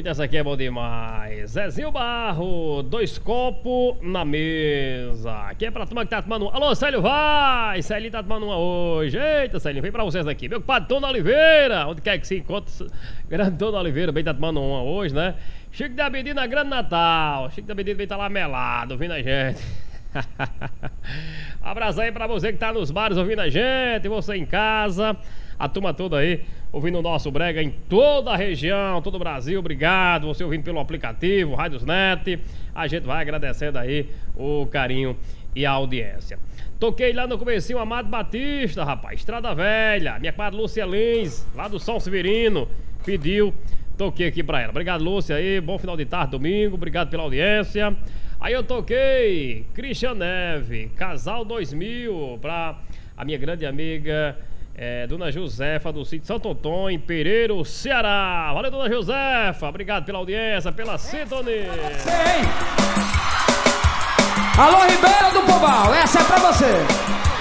Eita, essa aqui é bom demais. Zezinho Barro, 2 copos na mesa. Aqui é pra turma que tá tomando uma. Alô, Célio, vai! Célinho tá tomando uma hoje. Eita, Célinho, vem pra vocês aqui. Meu compadre Dona Oliveira, onde quer que se encontre, grande Dona Oliveira, bem tá tomando uma hoje, né? Chico da Bedina, Grande Natal. Chico da Bedina bem tá lá melado, ouvindo a gente. Abraço aí pra você que tá nos bares ouvindo a gente, você em casa, a turma toda aí ouvindo o nosso brega em toda a região, todo o Brasil. Obrigado, você ouvindo pelo aplicativo Radiosnet. A gente vai agradecendo aí o carinho e a audiência. Toquei lá no comecinho Amado Batista, rapaz, Estrada Velha. Minha comadre Lúcia Lins, lá do São Severino, pediu, toquei aqui pra ela. Obrigado, Lúcia aí, bom final de tarde, domingo, obrigado pela audiência. Aí eu toquei Christian Neve, Casal 2000, pra a minha grande amiga Dona Josefa do sítio Santo Antônio, em Pereiro, Ceará. Valeu, Dona Josefa, obrigado pela audiência, pela sintonia. Alô, Ribeira do Pombal, essa é pra você.